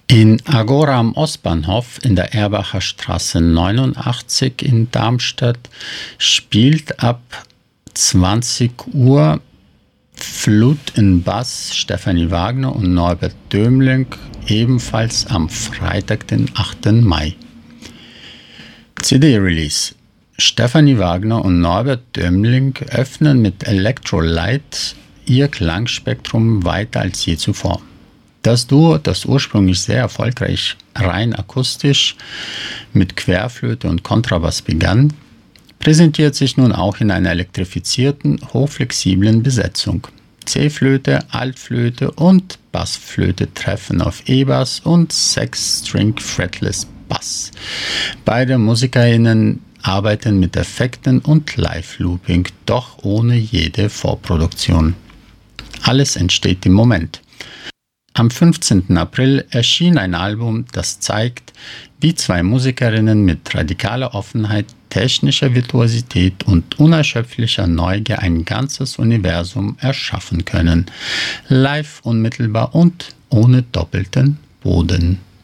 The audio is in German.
In Agora am Ostbahnhof in der Erbacher Straße 89 in Darmstadt spielt ab 20 Uhr Flut in Bass Stefanie Wagner und Norbert Dömling, ebenfalls am Freitag, den 8. Mai. CD-Release. Stefanie Wagner und Norbert Dömling öffnen mit Electrolight ihr Klangspektrum weiter als je zuvor. Das Duo, das ursprünglich sehr erfolgreich rein akustisch mit Querflöte und Kontrabass begann, präsentiert sich nun auch in einer elektrifizierten, hochflexiblen Besetzung. C-Flöte, Altflöte und Bassflöte treffen auf E-Bass und Six-String Fretless Bass. Beide MusikerInnen arbeiten mit Effekten und Live-Looping, doch ohne jede Vorproduktion. Alles entsteht im Moment. Am 15. April erschien ein Album, das zeigt, wie zwei Musikerinnen mit radikaler Offenheit, technischer Virtuosität und unerschöpflicher Neugier ein ganzes Universum erschaffen können. Live, unmittelbar und ohne doppelten Boden.